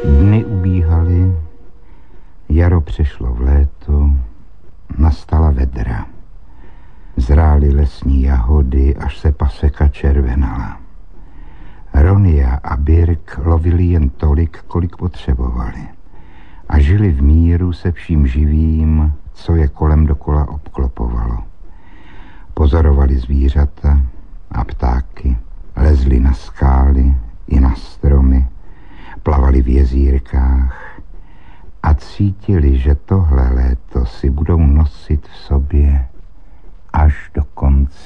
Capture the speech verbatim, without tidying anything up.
Dny ubíhaly, jaro přešlo v léto, nastala vedra. Zrály lesní jahody, až se paseka červenala. Ronia a Birk lovili jen tolik, kolik potřebovali. A žili v míru se vším živým, co je kolem dokola obklopovalo. Pozorovali zvířata a ptáky, lezli na skály i na stromy, plavali v jezírkách a cítili, že tohle léto si budou nosit v sobě až do konce.